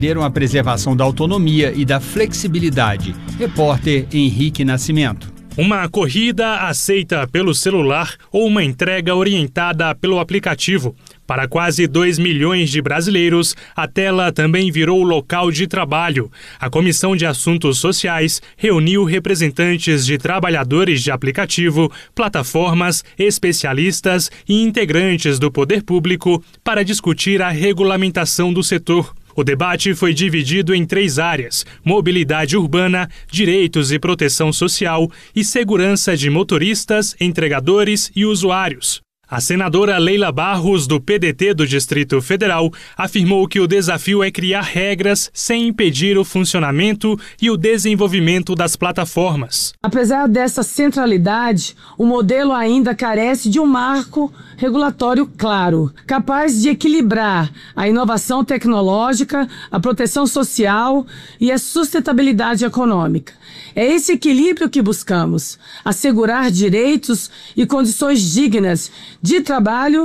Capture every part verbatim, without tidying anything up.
a preservação da autonomia e da flexibilidade. Repórter Henrique Nascimento. Uma corrida aceita pelo celular ou uma entrega orientada pelo aplicativo. Para quase dois milhões de brasileiros, a tela também virou local de trabalho. A Comissão de Assuntos Sociais reuniu representantes de trabalhadores de aplicativo, plataformas, especialistas e integrantes do poder público para discutir a regulamentação do setor. O debate foi dividido em três áreas: mobilidade urbana, direitos e proteção social e segurança de motoristas, entregadores e usuários. A senadora Leila Barros, do P D T do Distrito Federal, afirmou que o desafio é criar regras sem impedir o funcionamento e o desenvolvimento das plataformas. Apesar dessa centralidade, o modelo ainda carece de um marco regulatório claro, capaz de equilibrar a inovação tecnológica, a proteção social e a sustentabilidade econômica. É esse equilíbrio que buscamos: assegurar direitos e condições dignas de trabalho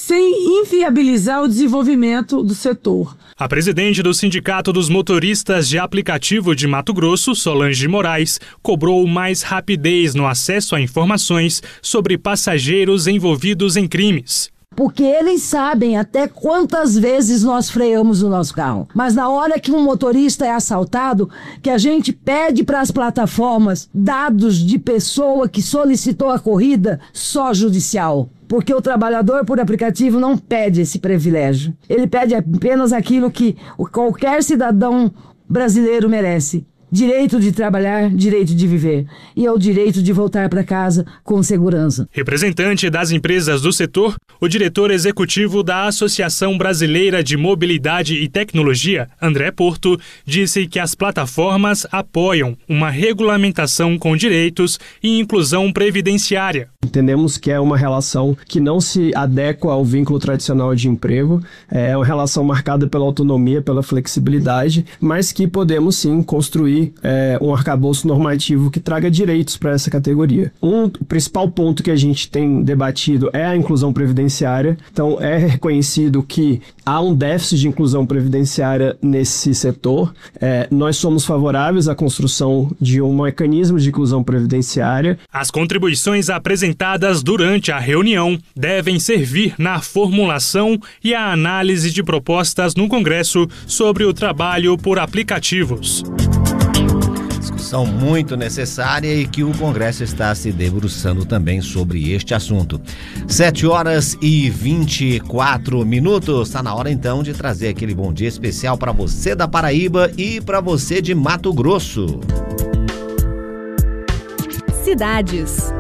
sem inviabilizar o desenvolvimento do setor. A presidente do Sindicato dos Motoristas de Aplicativo de Mato Grosso, Solange Moraes, cobrou mais rapidez no acesso a informações sobre passageiros envolvidos em crimes. Porque eles sabem até quantas vezes nós freamos o nosso carro. Mas na hora que um motorista é assaltado, que a gente pede para as plataformas dados de pessoa que solicitou a corrida, só judicial. Porque o trabalhador por aplicativo não pede esse privilégio. Ele pede apenas aquilo que qualquer cidadão brasileiro merece: direito de trabalhar, direito de viver. E é o direito de voltar para casa com segurança. Representante das empresas do setor, o diretor executivo da Associação Brasileira de Mobilidade e Tecnologia, André Porto, disse que as plataformas apoiam uma regulamentação com direitos e inclusão previdenciária. Entendemos que é uma relação que não se adequa ao vínculo tradicional de emprego, é uma relação marcada pela autonomia, pela flexibilidade, mas que podemos sim construir é, um arcabouço normativo que traga direitos para essa categoria. Um principal ponto que a gente tem debatido é a inclusão previdenciária. Então é reconhecido que há um déficit de inclusão previdenciária nesse setor. É, nós somos favoráveis à construção de um mecanismo de inclusão previdenciária. As contribuições apresentadas durante a reunião devem servir na formulação e a análise de propostas no Congresso sobre o trabalho por aplicativos. Discussão muito necessária e que o Congresso está se debruçando também sobre este assunto. sete horas e vinte e quatro minutos. Está na hora então de trazer aquele bom dia especial para você da Paraíba e para você de Mato Grosso. Cidades.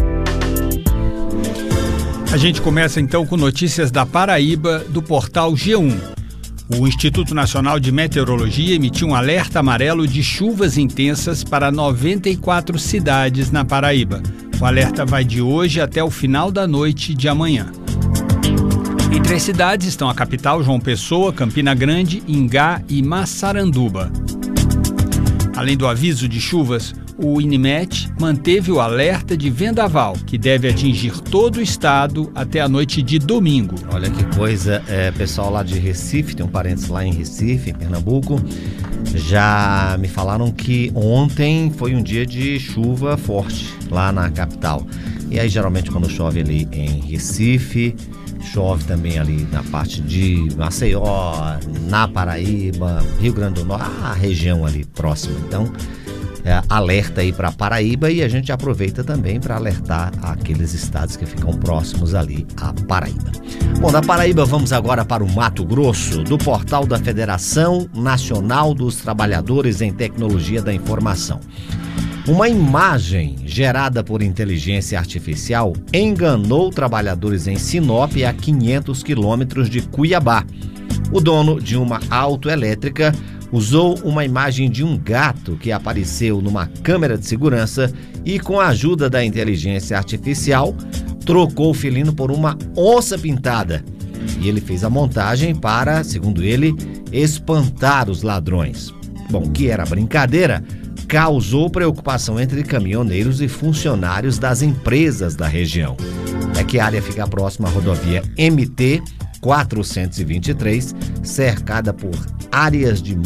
A gente começa então com notícias da Paraíba do portal G um. O Instituto Nacional de Meteorologia emitiu um alerta amarelo de chuvas intensas para noventa e quatro cidades na Paraíba. O alerta vai de hoje até o final da noite de amanhã. Entre as cidades estão a capital, João Pessoa, Campina Grande, Ingá e Massaranduba. Além do aviso de chuvas, o INMET manteve o alerta de vendaval, que deve atingir todo o estado até a noite de domingo. Olha que coisa, é, pessoal lá de Recife, tem um parentes lá em Recife, em Pernambuco, já me falaram que ontem foi um dia de chuva forte lá na capital. E aí geralmente quando chove ali em Recife, chove também ali na parte de Maceió, na Paraíba, Rio Grande do Norte, a região ali próxima. Então, É, alerta aí para Paraíba, e a gente aproveita também para alertar aqueles estados que ficam próximos ali à Paraíba. Bom, da Paraíba vamos agora para o Mato Grosso, do portal da Federação Nacional dos Trabalhadores em Tecnologia da Informação. Uma imagem gerada por inteligência artificial enganou trabalhadores em Sinop, a quinhentos quilômetros de Cuiabá. O dono de uma autoelétrica usou uma imagem de um gato que apareceu numa câmera de segurança e, com a ajuda da inteligência artificial, trocou o felino por uma onça pintada. E ele fez a montagem para, segundo ele, espantar os ladrões. Bom, que era brincadeira, causou preocupação entre caminhoneiros e funcionários das empresas da região. É que a área fica próxima à rodovia M T quatrocentos e vinte e três, cercada por áreas de